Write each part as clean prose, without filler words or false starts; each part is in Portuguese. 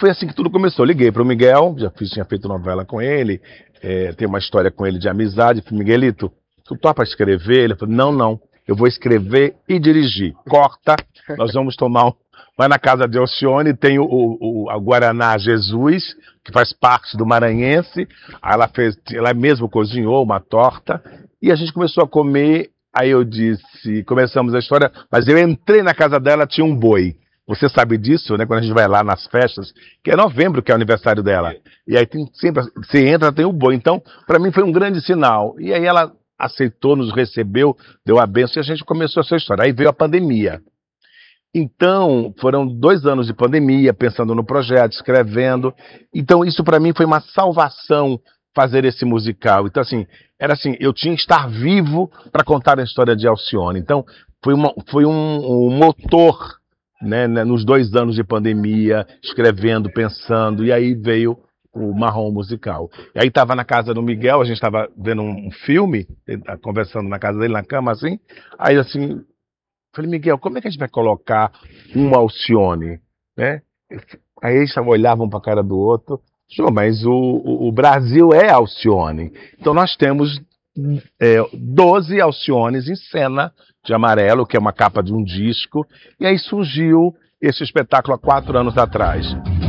foi assim que tudo começou. Liguei para o Miguel, tinha feito novela com ele, tem uma história com ele de amizade. Falei, Miguelito, tu topa escrever? Ele falou, não, eu vou escrever e dirigir. Corta, nós vamos tomar vai na casa de Alcione, tem a Guaraná Jesus, que faz parte do Maranhense. Aí ela mesmo cozinhou uma torta, e a gente começou a comer. Aí eu disse, começamos a história, mas eu entrei na casa dela, tinha um boi. Você sabe disso, né? Quando a gente vai lá nas festas, que é novembro, que é o aniversário dela. E aí sempre, você entra, tem o boi. Então, para mim foi um grande sinal. E aí ela aceitou, nos recebeu, deu a bênção, e a gente começou essa história. Aí veio a pandemia. Então, foram 2 anos de pandemia, pensando no projeto, escrevendo. Então, isso para mim foi uma salvação, fazer esse musical. Então, assim, era assim, eu tinha que estar vivo para contar a história de Alcione. Então, foi um motor, né, nos 2 anos de pandemia, escrevendo, pensando, e aí veio o Marrom Musical. E aí estava na casa do Miguel, a gente estava vendo um filme, conversando na casa dele, na cama, assim, aí assim, falei, Miguel, como é que a gente vai colocar uma Alcione, né? Aí eles olhavam para a cara do outro, mas o Brasil é Alcione. Então nós temos 12 Alciones em cena de amarelo, que é uma capa de um disco, e aí surgiu esse espetáculo há 4 anos atrás.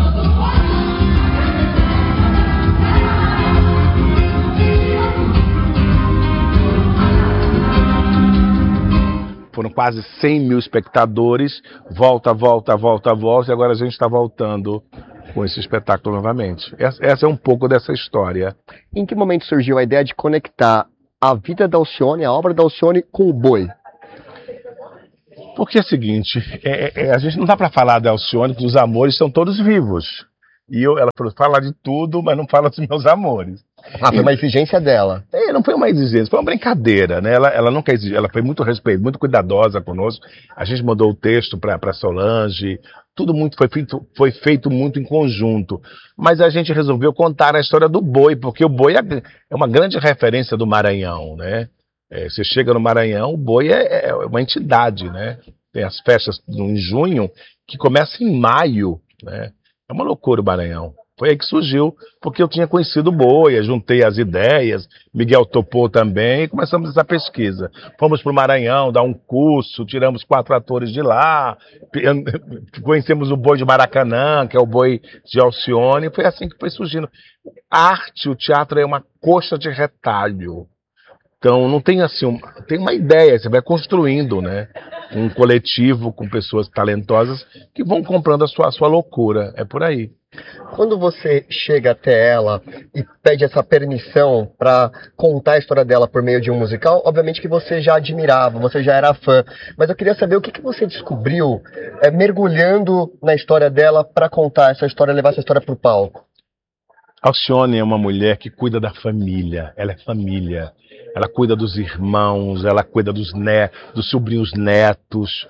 Foram quase 100 mil espectadores, volta, e agora a gente está voltando com esse espetáculo novamente. Essa é um pouco dessa história. Em que momento surgiu a ideia de conectar a vida da Alcione, a obra da Alcione, com o boi? Porque é o seguinte, a gente não dá para falar da Alcione, porque os amores são todos vivos. E ela falou, fala de tudo, mas não fala dos meus amores. Foi uma exigência dela. Não foi uma exigência, foi uma brincadeira, né? Ela nunca exigiu, ela foi muito respeitosa, muito cuidadosa conosco. A gente mandou o texto para Solange, tudo foi feito muito em conjunto. Mas a gente resolveu contar a história do boi, porque o boi é uma grande referência do Maranhão, né? Você chega no Maranhão, o boi é uma entidade, né? Tem as festas em junho, que começam em maio, né? É uma loucura o Maranhão. Foi aí que surgiu, porque eu tinha conhecido o boi, juntei as ideias, Miguel topou também, e começamos essa pesquisa. Fomos para o Maranhão dar um curso, tiramos 4 atores de lá, conhecemos o boi de Maracanã, que é o boi de Alcione, foi assim que foi surgindo. A arte, o teatro é uma coxa de retalho. Então não tem assim, tem uma ideia, você vai construindo, né? Um coletivo com pessoas talentosas que vão comprando a sua loucura, é por aí. Quando você chega até ela e pede essa permissão para contar a história dela por meio de um musical, obviamente que você já admirava, você já era fã, mas eu queria saber o que você descobriu mergulhando na história dela para contar essa história, levar essa história para o palco. Alcione é uma mulher que cuida da família, ela é família. Ela cuida dos irmãos, ela cuida dos sobrinhos netos.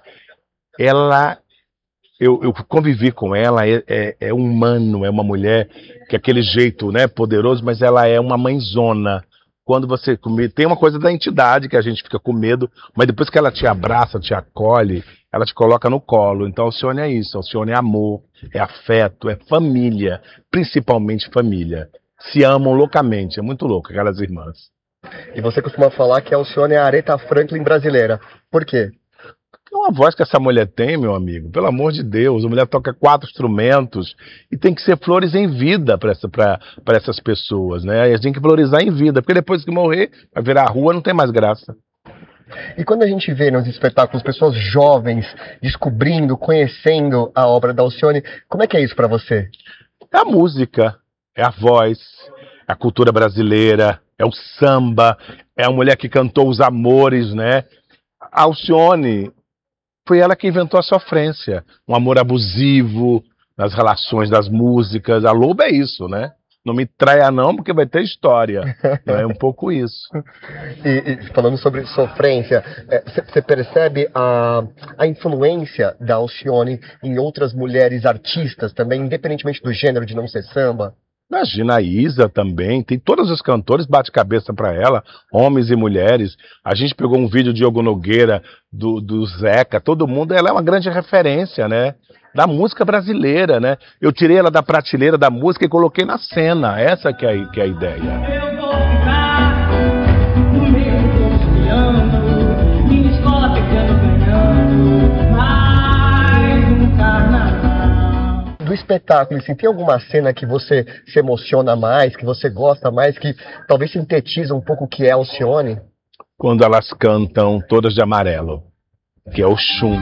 Eu convivi com ela, é humano, é uma mulher que é aquele jeito, né, poderoso, mas ela é uma mãezona. Quando você come, tem uma coisa da entidade que a gente fica com medo, mas depois que ela te abraça, te acolhe, ela te coloca no colo. Então Alcione é isso, Alcione é amor, é afeto, é família, principalmente família. Se amam loucamente, é muito louco aquelas irmãs. E você costuma falar que a Alcione é a Aretha Franklin brasileira. Por quê? É uma voz que essa mulher tem, meu amigo. Pelo amor de Deus. A mulher toca 4 instrumentos e tem que ser flores em vida para essas pessoas, né? A gente tem que valorizar em vida, porque depois que morrer, vai virar a rua, não tem mais graça. E quando a gente vê nos espetáculos pessoas jovens descobrindo, conhecendo a obra da Alcione, como é que é isso para você? É a música, é a voz, é a cultura brasileira, é o samba, é a mulher que cantou os amores, né? A Alcione foi ela que inventou a sofrência, um amor abusivo nas relações das músicas. A Loba é isso, né? Não me traia não, porque vai ter história. É um pouco isso. E falando sobre sofrência, você percebe a influência da Alcione em outras mulheres artistas também, independentemente do gênero de não ser samba? Imagina, a Isa também, tem todos os cantores bate cabeça para ela, homens e mulheres. A gente pegou um vídeo de Diogo Nogueira, do Zeca, todo mundo, ela é uma grande referência, né? da música brasileira, né? Eu tirei ela da prateleira da música e coloquei na cena. Essa que é a ideia. Eu vou ficar no meio do oceano, minha escola pegando, ganhando mais um carnaval. Do espetáculo, assim, tem alguma cena que você se emociona mais, que você gosta mais, que talvez sintetiza um pouco o que é Alcione? Quando elas cantam Todas de Amarelo, que é o Chum.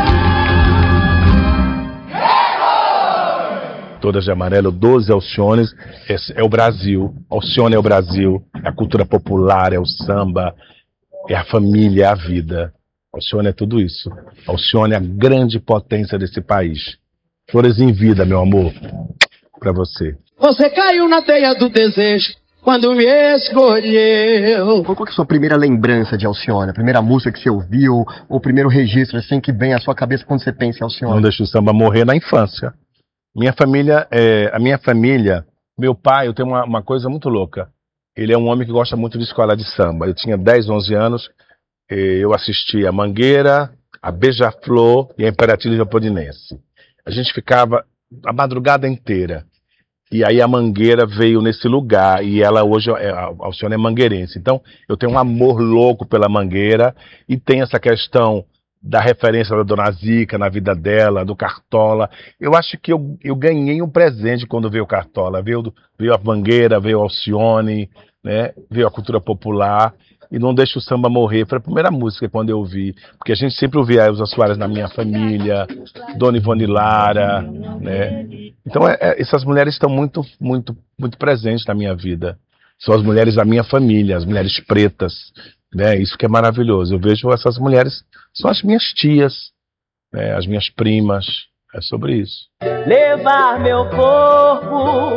Todas de Amarelo, 12 Alciones, é o Brasil. Alcione é o Brasil, é a cultura popular, é o samba, é a família, é a vida. Alcione é tudo isso. Alcione é a grande potência desse país. Flores em vida, meu amor, pra você. Você caiu na teia do desejo quando me escolheu. Qual que é a sua primeira lembrança de Alcione? A primeira música que você ouviu, ou o primeiro registro assim que vem à sua cabeça quando você pensa em Alcione? Não deixa o samba morrer na infância. A minha família, meu pai, eu tenho uma coisa muito louca. Ele é um homem que gosta muito de escola de samba. Eu tinha 10, 11 anos, eu assistia a Mangueira, a Beija-Flor e a Imperatriz Leopoldinense. A gente ficava a madrugada inteira. E aí a Mangueira veio nesse lugar, e ela hoje, a Alcione é mangueirense. Então, eu tenho um amor louco pela Mangueira, e tem essa questão da referência da Dona Zica na vida dela, do Cartola. Eu acho que eu ganhei um presente quando veio o Cartola. Veio a Mangueira, veio a Alcione, né? Veio a cultura popular. E Não Deixa o Samba Morrer foi a primeira música quando eu ouvi. Porque a gente sempre ouvia Elza Soares na minha família, Dona Ivone Lara, né? Então essas mulheres estão muito, muito, muito presentes na minha vida. São as mulheres da minha família, as mulheres pretas, né? Isso que é maravilhoso. Eu vejo essas mulheres, são as minhas tias, né? As minhas primas. É sobre isso. Levar meu corpo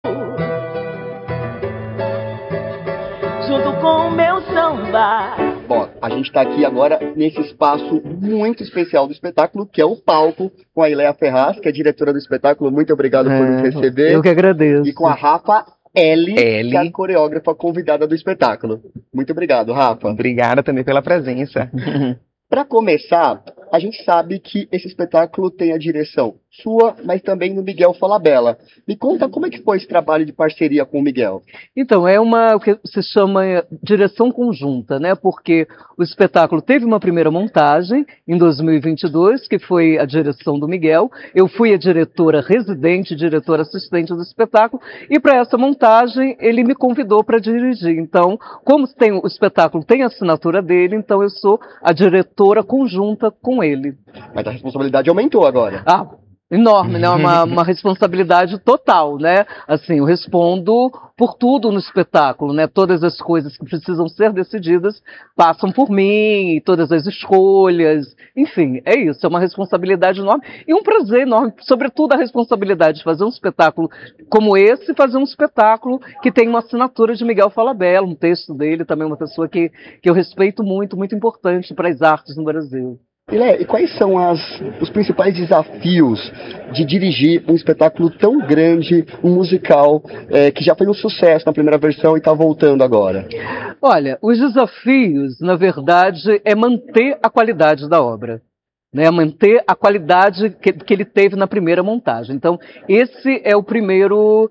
junto com o meu samba. Bom, a gente está aqui agora nesse espaço muito especial do espetáculo, que é o palco, com a Ileia Ferraz, que é diretora do espetáculo. Muito obrigado por nos receber. Eu que agradeço. E com a Rafa L, que é a coreógrafa convidada do espetáculo. Muito obrigado, Rafa. Obrigada também pela presença. Para começar, a gente sabe que esse espetáculo tem a direção sua, mas também do Miguel Falabella. Me conta como é que foi esse trabalho de parceria com o Miguel. Então, é o que se chama direção conjunta, né? Porque o espetáculo teve uma primeira montagem em 2022, que foi a direção do Miguel. Eu fui a diretora residente, diretora assistente do espetáculo, e para essa montagem ele me convidou para dirigir. Então, como o espetáculo tem a assinatura dele, então eu sou a diretora conjunta com ele. Mas a responsabilidade aumentou agora. Enorme, né? Uma responsabilidade total, né? Assim, eu respondo por tudo no espetáculo, né? Todas as coisas que precisam ser decididas passam por mim, todas as escolhas, enfim, é isso, é uma responsabilidade enorme e um prazer enorme, sobretudo a responsabilidade de fazer um espetáculo como esse, fazer um espetáculo que tem uma assinatura de Miguel Falabella, um texto dele, também uma pessoa que eu respeito muito, muito importante para as artes no Brasil. E quais são os principais desafios de dirigir um espetáculo tão grande, um musical, que já foi um sucesso na primeira versão e está voltando agora? Olha, os desafios, na verdade, é manter a qualidade da obra. Né, manter a qualidade que ele teve na primeira montagem. Então, esse é o primeiro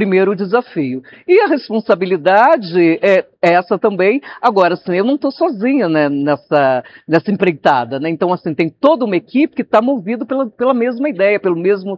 desafio. E a responsabilidade é essa também. Agora, assim, eu não estou sozinha, né, nessa empreitada. Né? Então, assim, tem toda uma equipe que está movida pela mesma ideia, pelo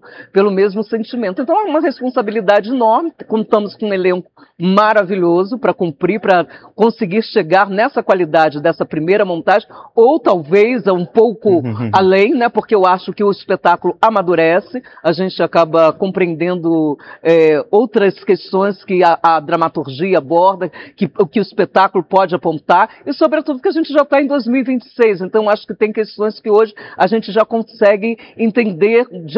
mesmo sentimento. Então, é uma responsabilidade enorme. Contamos com um elenco maravilhoso para cumprir, para conseguir chegar nessa qualidade dessa primeira montagem, ou talvez um pouco além, né? Porque eu acho que o espetáculo amadurece, a gente acaba compreendendo outras questões que a dramaturgia aborda, que o espetáculo pode apontar, e sobretudo que a gente já está em 2026, então acho que tem questões que hoje a gente já consegue entender de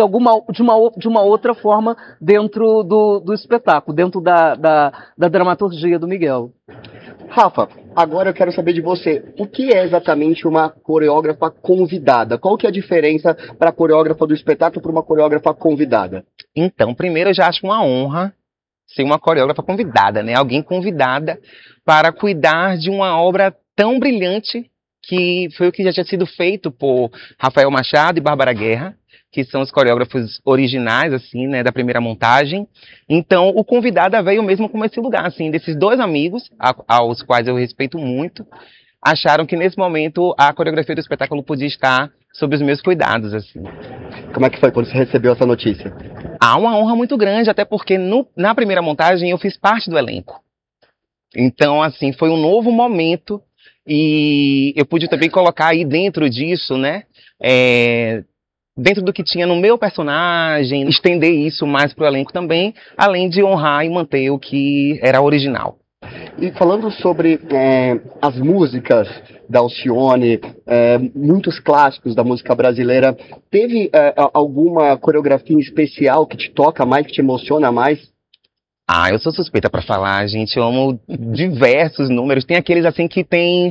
uma outra forma dentro do espetáculo, dentro da dramaturgia do Miguel. Rafa, agora eu quero saber de você, o que é exatamente uma coreógrafa convidada? Qual que é a diferença para a coreógrafa do espetáculo para uma coreógrafa convidada? Então, primeiro eu já acho uma honra ser uma coreógrafa convidada, né? Alguém convidada para cuidar de uma obra tão brilhante que foi o que já tinha sido feito por Rafael Machado e Bárbara Guerra, que são os coreógrafos originais, assim, né, da primeira montagem. Então, o Convidada veio mesmo como esse lugar, assim, desses dois amigos, aos quais eu respeito muito, acharam que nesse momento a coreografia do espetáculo podia estar sob os meus cuidados, assim. Como é que foi quando você recebeu essa notícia? Há uma honra muito grande, até porque na primeira montagem eu fiz parte do elenco. Então, assim, foi um novo momento e eu pude também colocar aí dentro disso, né, dentro do que tinha no meu personagem, estender isso mais para o elenco também, além de honrar e manter o que era original. E falando sobre as músicas da Alcione, muitos clássicos da música brasileira, teve alguma coreografia em especial que te toca mais, que te emociona mais? Ah, eu sou suspeita pra falar, gente. Eu amo diversos números. Tem aqueles assim que tem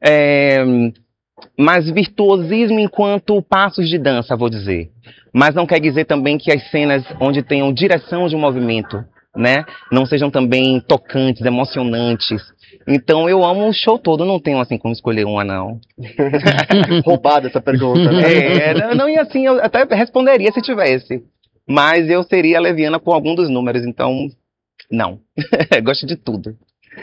mais virtuosismo enquanto passos de dança, vou dizer. Mas não quer dizer também que as cenas onde tenham direção de movimento, né, não sejam também tocantes, emocionantes. Então eu amo o show todo, não tenho assim como escolher uma, não. Roubada essa pergunta, né? Não, e assim, eu até responderia se tivesse. Mas eu seria leviana por algum dos números, então, não. Gosto de tudo.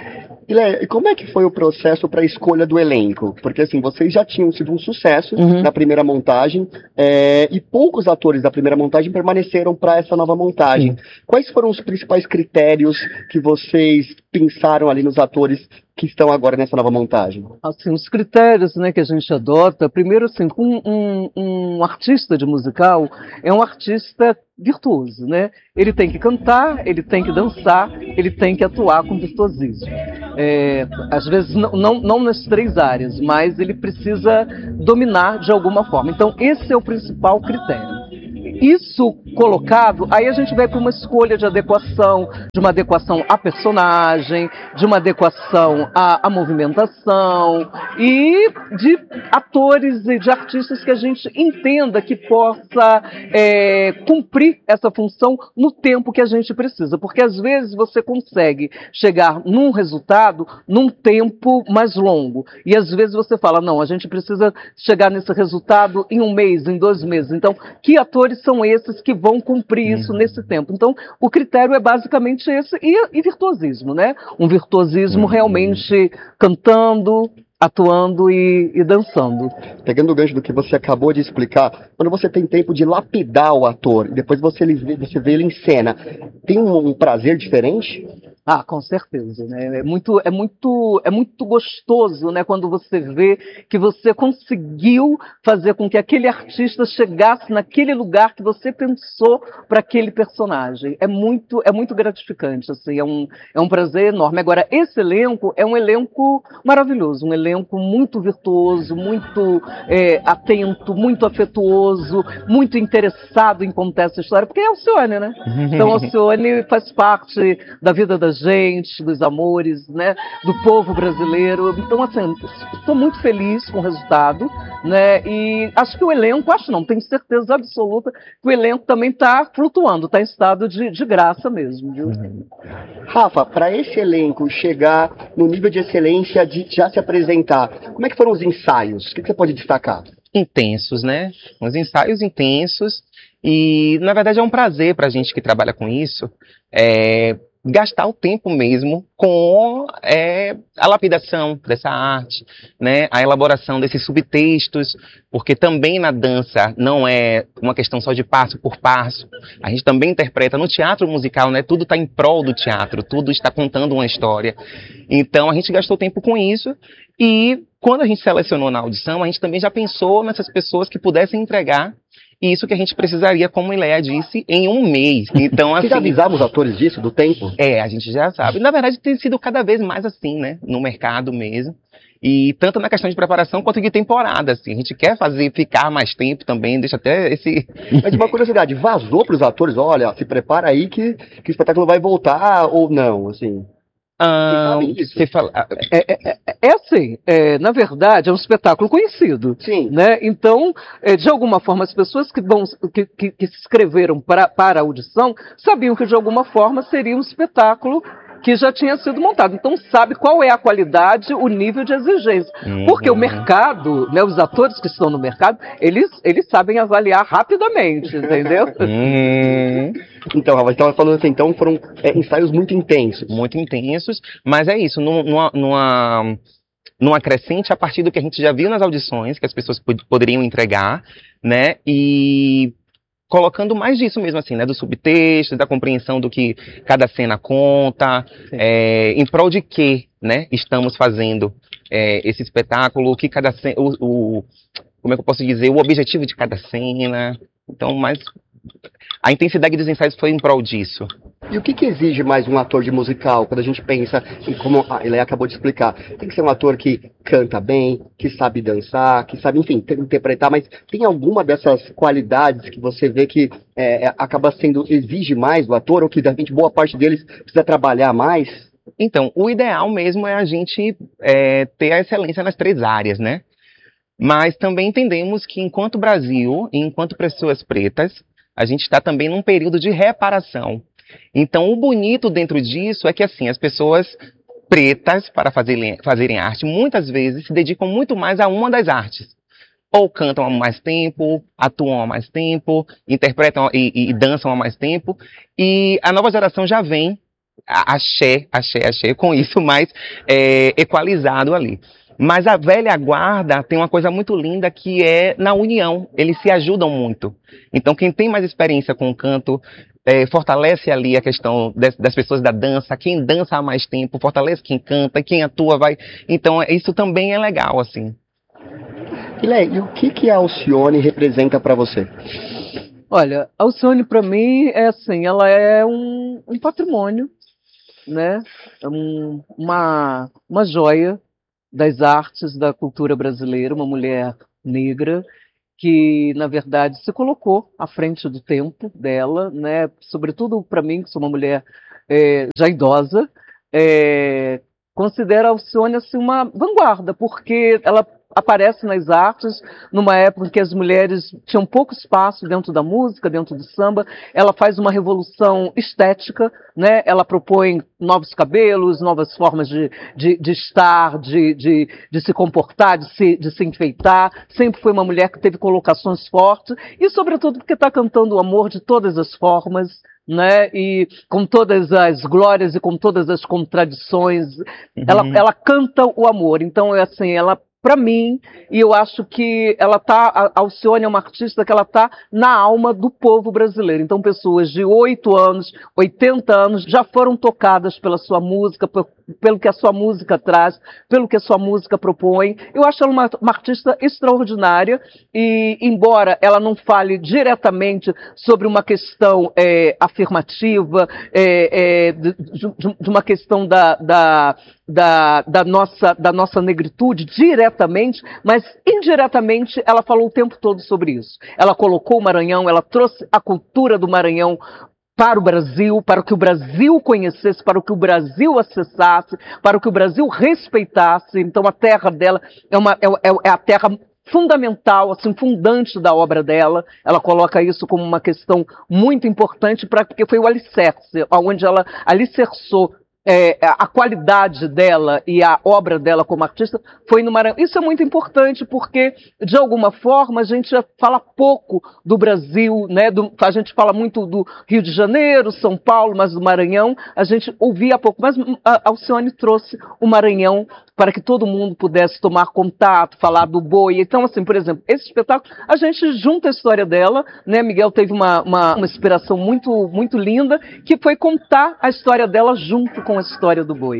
E como é que foi o processo para a escolha do elenco? Porque assim, vocês já tinham sido um sucesso na primeira montagem, e poucos atores da primeira montagem permaneceram para essa nova montagem. Quais foram os principais critérios que vocês pensaram ali nos atores que estão agora nessa nova montagem? Assim, os critérios, né, que a gente adota, primeiro, assim, um artista de musical é um artista virtuoso, né? Ele tem que cantar, ele tem que dançar, ele tem que atuar com virtuosismo. Às vezes, não nas três áreas, mas ele precisa dominar de alguma forma. Então, esse é o principal critério. Isso colocado, aí a gente vai para uma escolha de adequação, de uma adequação à personagem, de uma adequação à movimentação e de atores e de artistas que a gente entenda que possa cumprir essa função no tempo que a gente precisa. Porque às vezes você consegue chegar num resultado num tempo mais longo. E às vezes você fala, não, a gente precisa chegar nesse resultado em 1 mês, em 2 meses. Então, que atores são esses que vão cumprir isso nesse tempo? Então, o critério é basicamente esse, e virtuosismo, né? Um virtuosismo realmente cantando, atuando e dançando. Pegando o gancho do que você acabou de explicar, quando você tem tempo de lapidar o ator, e depois você vê ele em cena, tem um prazer diferente? Ah, com certeza, né? É muito gostoso, né, quando você vê que você conseguiu fazer com que aquele artista chegasse naquele lugar que você pensou para aquele personagem. É muito gratificante, assim, é um prazer enorme. Agora, esse elenco é um elenco maravilhoso, um elenco muito virtuoso, muito atento, muito afetuoso, muito interessado em contar essa história, porque é Alcione, né? Então, Alcione faz parte da vida da gente, dos amores, né, do povo brasileiro. Então, assim, estou muito feliz com o resultado, né, e acho que o elenco, tenho certeza absoluta que o elenco também está flutuando, está em estado de graça mesmo, viu? Rafa, para esse elenco chegar no nível de excelência de já se apresentar, como é que foram os ensaios? O que você pode destacar? Intensos, né? Uns ensaios intensos, e na verdade é um prazer para a gente que trabalha com isso, gastar o tempo mesmo com a lapidação dessa arte, né? A elaboração desses subtextos, porque também na dança não é uma questão só de passo por passo. A gente também interpreta no teatro musical, né? Tudo está em prol do teatro, tudo está contando uma história. Então a gente gastou tempo com isso, e quando a gente selecionou na audição, a gente também já pensou nessas pessoas que pudessem entregar isso que a gente precisaria, como Ileia disse, em 1 mês. Então, assim, vocês avisavam os atores disso, do tempo? A gente já sabe. Na verdade, tem sido cada vez mais assim, né? No mercado mesmo. E tanto na questão de preparação quanto de temporada, assim. A gente quer ficar mais tempo também, deixa até esse... Mas uma curiosidade, vazou para os atores, olha, se prepara aí que o espetáculo vai voltar ou não, assim... Você fala, assim, na verdade, é um espetáculo conhecido. Sim. Né? Então, de alguma forma, as pessoas que se inscreveram para a audição sabiam que, de alguma forma, seria um espetáculo que já tinha sido montado. Então sabe qual é a qualidade, o nível de exigência. Porque o mercado, né, os atores que estão no mercado, eles sabem avaliar rapidamente, entendeu? Então, Rafa, estava falando assim, então foram ensaios muito intensos. Muito intensos, mas é isso, numa crescente a partir do que a gente já viu nas audições, que as pessoas poderiam entregar, né, e colocando mais disso mesmo, assim, né, do subtexto, da compreensão do que cada cena conta, em prol de que, né, estamos fazendo esse espetáculo, o que cada cena, como é que eu posso dizer, o objetivo de cada cena, então, mais... A intensidade dos ensaios foi em prol disso. E o que exige mais um ator de musical, quando a gente pensa em como ele acabou de explicar? Tem que ser um ator que canta bem, que sabe dançar, que sabe, enfim, interpretar, mas tem alguma dessas qualidades que você vê que acaba sendo, exige mais do ator, ou que, de repente, boa parte deles precisa trabalhar mais? Então, o ideal mesmo é a gente ter a excelência nas 3 áreas, né? Mas também entendemos que, enquanto Brasil e enquanto pessoas pretas, a gente está também num período de reparação. Então, o bonito dentro disso é que, assim, as pessoas pretas, para fazerem arte, muitas vezes se dedicam muito mais a uma das artes. Ou cantam há mais tempo, atuam há mais tempo, interpretam e dançam há mais tempo. E a nova geração já vem, axé, com isso mais equalizado ali. Mas a velha guarda tem uma coisa muito linda que é na união, eles se ajudam muito. Então quem tem mais experiência com o canto fortalece ali a questão das pessoas da dança, quem dança há mais tempo fortalece quem canta, quem atua vai... Então isso também é legal, assim. E o que a Alcione representa para você? Olha, a Alcione para mim é assim, ela é um patrimônio, né? Uma joia das artes, da cultura brasileira, uma mulher negra que, na verdade, se colocou à frente do tempo dela, né? Sobretudo para mim, que sou uma mulher já idosa, considero a Alcione assim, uma vanguarda, porque ela aparece nas artes numa época em que as mulheres tinham pouco espaço dentro da música, dentro do samba. Ela faz uma revolução estética, né? Ela propõe novos cabelos, novas formas de estar, de se comportar, de se enfeitar. Sempre foi uma mulher que teve colocações fortes e, sobretudo, porque está cantando o amor de todas as formas, né? E com todas as glórias e com todas as contradições. Ela canta o amor. Então, assim, ela... Para mim, e eu acho que a Alcione é uma artista que ela está na alma do povo brasileiro. Então, pessoas de 8 anos, 80 anos, já foram tocadas pela sua música, pelo que a sua música traz, pelo que a sua música propõe. Eu acho ela uma artista extraordinária e, embora ela não fale diretamente sobre uma questão afirmativa, de uma questão da nossa negritude diretamente, mas indiretamente ela falou o tempo todo sobre isso. Ela colocou o Maranhão, ela trouxe a cultura do Maranhão para o Brasil, para que o Brasil conhecesse, para que o Brasil acessasse, para que o Brasil respeitasse. Então a terra dela é a terra fundamental, assim, fundante da obra dela. Ela coloca isso como uma questão muito importante, porque foi o alicerce, onde ela alicerçou a qualidade dela e a obra dela como artista foi no Maranhão. Isso é muito importante porque, de alguma forma, a gente fala pouco do Brasil, né? A gente fala muito do Rio de Janeiro, São Paulo, mas do Maranhão a gente ouvia pouco. Mas a Alcione trouxe o Maranhão para que todo mundo pudesse tomar contato, falar do boi. Então, assim, por exemplo, esse espetáculo, a gente junta a história dela, né? Miguel teve uma inspiração muito, muito linda, que foi contar a história dela junto com a história do boi.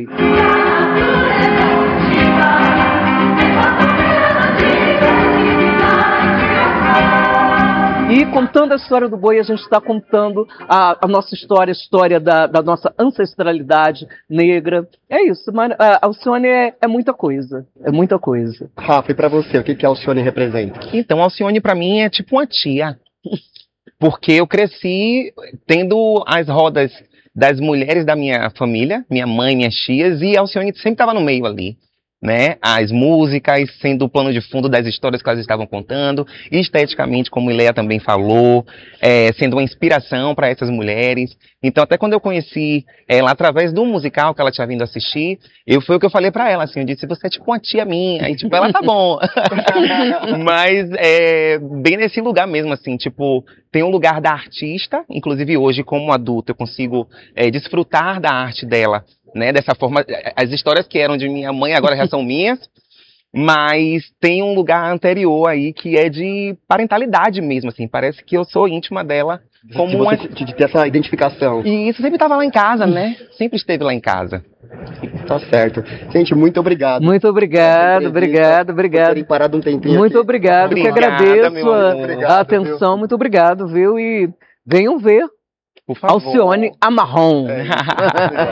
E contando a história do boi, a gente está contando a nossa história, a história da nossa ancestralidade negra. É isso, mas a Alcione é muita coisa, é muita coisa. Rafa, e para você, o que a Alcione representa? Então, a Alcione para mim é tipo uma tia, porque eu cresci tendo as rodas das mulheres da minha família, minha mãe, minhas tias, e a Alcione sempre estava no meio ali. né, as músicas, sendo o plano de fundo das histórias que elas estavam contando, esteticamente, como Ileia também falou, sendo uma inspiração para essas mulheres. Então, até quando eu conheci ela através do musical que ela tinha vindo assistir, foi o que eu falei para ela, assim, eu disse, você é tipo uma tia minha, aí tipo, ela tá bom. Mas bem nesse lugar mesmo, assim, tipo, tem um lugar da artista, inclusive hoje, como adulto, eu consigo desfrutar da arte dela, né, dessa forma, as histórias que eram de minha mãe agora já são minhas, mas tem um lugar anterior aí que é de parentalidade mesmo, assim, parece que eu sou íntima dela como de ter essa identificação. E isso sempre estava lá em casa, né? Sempre esteve lá em casa. Tá certo. Gente, muito obrigado. Muito obrigado, obrigado. Por terem parado um tempinho Muito aqui. obrigado, que Obrigada, agradeço meu amor. a atenção, muito obrigado, viu? E venham ver Por favor. Alcione Amarrom.